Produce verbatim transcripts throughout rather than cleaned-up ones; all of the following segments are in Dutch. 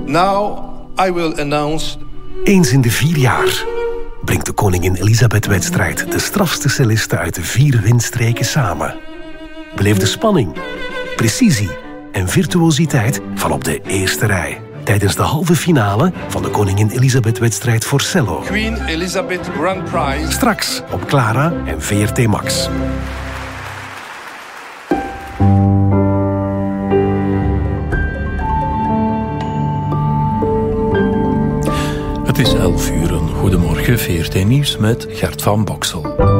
Now I will announce... Eens in de vier jaar brengt de Koningin Elisabeth-wedstrijd de strafste cellisten uit de vier windstreken samen. Beleef de spanning, precisie en virtuositeit van op de eerste rij tijdens de halve finale van de Koningin Elisabeth-wedstrijd voor cello. Queen Elizabeth Grand Prize. Straks op Clara en V R T Max. Het is elf uur. Goedemorgen, V R T Nieuws met Gert van Boksel.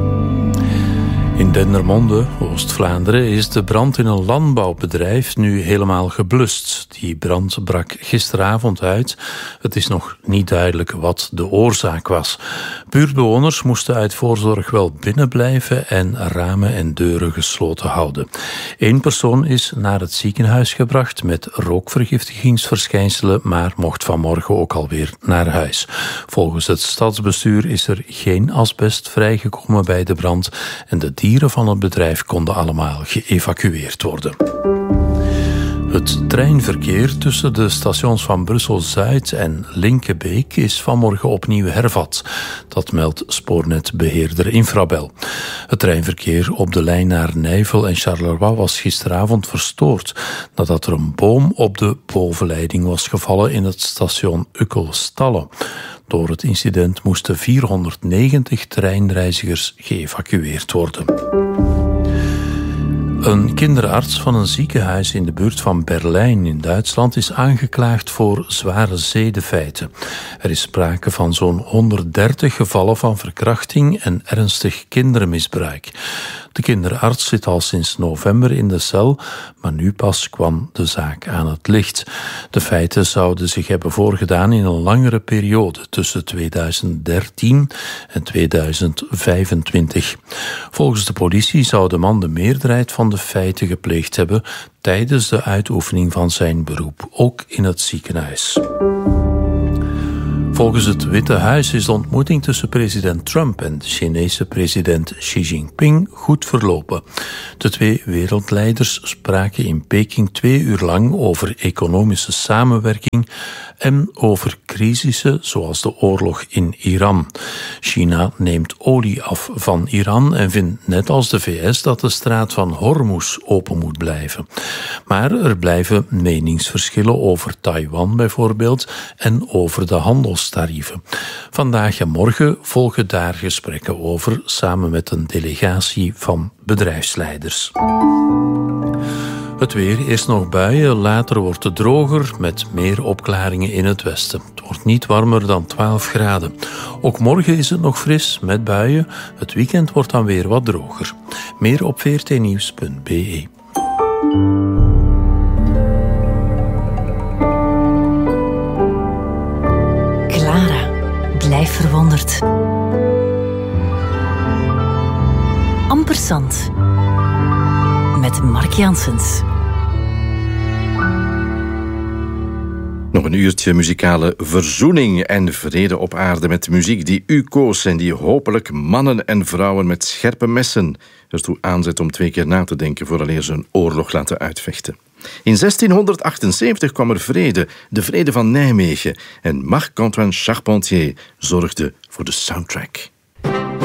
In Dendermonde, Oost-Vlaanderen, is de brand in een landbouwbedrijf nu helemaal geblust. Die brand brak gisteravond uit. Het is nog niet duidelijk wat de oorzaak was. Buurtbewoners moesten uit voorzorg wel binnen blijven en ramen en deuren gesloten houden. Eén persoon is naar het ziekenhuis gebracht met rookvergiftigingsverschijnselen, maar mocht vanmorgen ook alweer naar huis. Volgens het stadsbestuur is er geen asbest vrijgekomen bij de brand en de dieren van het bedrijf konden allemaal geëvacueerd worden. Het treinverkeer tussen de stations van Brussel-Zuid en Linkebeek is vanmorgen opnieuw hervat. Dat meldt spoornetbeheerder Infrabel. Het treinverkeer op de lijn naar Nijvel en Charleroi was gisteravond verstoord nadat er een boom op de bovenleiding was gevallen in het station Uckel-Stalle. Door het incident moesten vierhonderdnegentig treinreizigers geëvacueerd worden. Een kinderarts van een ziekenhuis in de buurt van Berlijn in Duitsland is aangeklaagd voor zware zedenfeiten. Er is sprake van zo'n honderddertig gevallen van verkrachting en ernstig kindermisbruik. De kinderarts zit al sinds november in de cel, maar nu pas kwam de zaak aan het licht. De feiten zouden zich hebben voorgedaan in een langere periode tussen tweeduizend dertien en tweeduizend vijfentwintig. Volgens de politie zou de man de meerderheid van de feiten gepleegd hebben tijdens de uitoefening van zijn beroep, ook in het ziekenhuis. Volgens het Witte Huis is de ontmoeting tussen president Trump en de Chinese president Xi Jinping goed verlopen. De twee wereldleiders spraken in Peking twee uur lang over economische samenwerking en over crisissen zoals de oorlog in Iran. China neemt olie af van Iran en vindt net als de V S dat de straat van Hormuz open moet blijven. Maar er blijven meningsverschillen over Taiwan bijvoorbeeld en over de handelstarieven. Vandaag en morgen volgen daar gesprekken over samen met een delegatie van bedrijfsleiders. Het weer, eerst nog buien, later wordt het droger met meer opklaringen in het westen. Het wordt niet warmer dan twaalf graden. Ook morgen is het nog fris met buien. Het weekend wordt dan weer wat droger. Meer op v r t nieuws punt b e. Clara, blijf verwonderd. Ampersand met Mark Janssens. Nog een uurtje muzikale verzoening en vrede op aarde met muziek die u koos en die hopelijk mannen en vrouwen met scherpe messen ertoe aanzet om twee keer na te denken vooraleer ze een oorlog laten uitvechten. In zestienhonderdachtenzeventig kwam er vrede, de vrede van Nijmegen, en Marc-Antoine Charpentier zorgde voor de soundtrack.